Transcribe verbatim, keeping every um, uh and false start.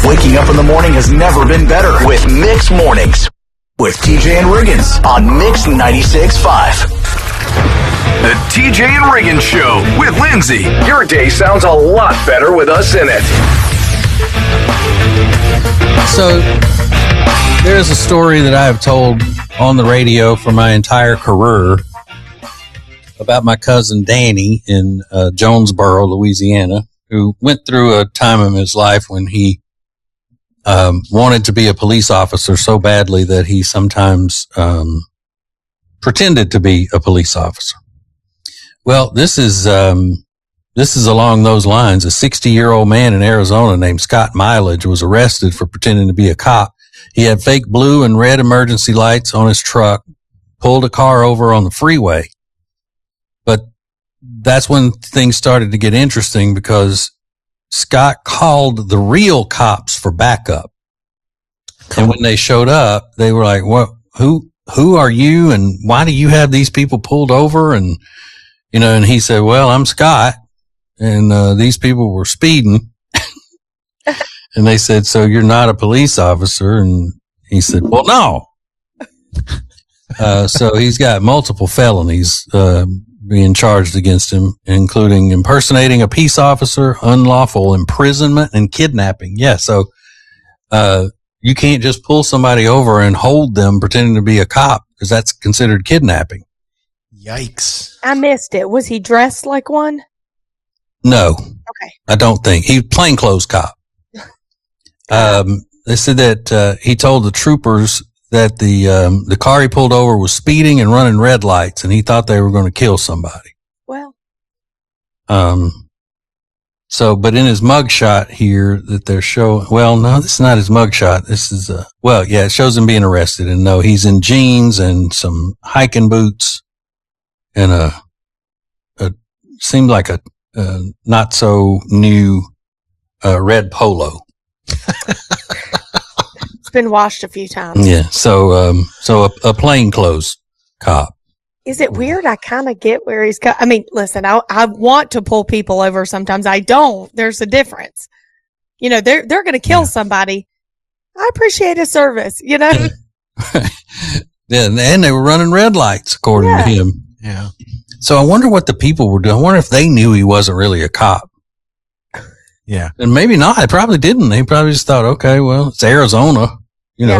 Waking up in the morning has never been better with Mix Mornings with T J and Riggins on Mix ninety-six point five. The T J and Riggins Show with Lindsay. Your day sounds a lot better with us in it. So, there's a story that I have told on the radio for my entire career about my cousin Danny in uh, Jonesboro, Louisiana, who went through a time in his life when he um, wanted to be a police officer so badly that he sometimes um, pretended to be a police officer. Well, this is um, this is along those lines. A sixty-year-old man in Arizona named Scott Mileage was arrested for pretending to be a cop. He had fake blue and red emergency lights on his truck, pulled a car over on the freeway. But that's when things started to get interesting because Scott called the real cops for backup. And when they showed up, they were like, "What? Who? Who are you? And why do you have these people pulled over?" And you know, and he said, "Well, I'm Scott, and uh, these people were speeding." And they said, "So you're not a police officer?" And he said, "Well, no." Uh, so he's got multiple felonies uh, being charged against him, including impersonating a peace officer, unlawful imprisonment, and kidnapping. Yeah, so uh, you can't just pull somebody over and hold them pretending to be a cop because that's considered kidnapping. Yikes. I missed it. Was he dressed like one? No. Okay. I don't think. He's plainclothes cop. Um, they said that uh, he told the troopers that the um, the car he pulled over was speeding and running red lights, and he thought they were going to kill somebody. Well. Um. So, but in his mugshot here that they're showing, well, no, this is not his mugshot. This is, uh, well, yeah, it shows him being arrested, and no, he's in jeans and some hiking boots and a, a seemed like a, a not so new uh, red polo. It's been washed a few times. Yeah. So, um, so a, a plainclothes cop. Is it weird? I kind of get where he's got. I mean, listen, I, I want to pull people over. Sometimes I don't. There's a difference. You know, they're, they're going to kill yeah. somebody. I appreciate his service, you know? Yeah. And they were running red lights according yeah. to him. Yeah. So I wonder what the people were doing. I wonder if they knew he wasn't really a cop. Yeah. And maybe not. They probably didn't. They probably just thought, okay, well, it's Arizona.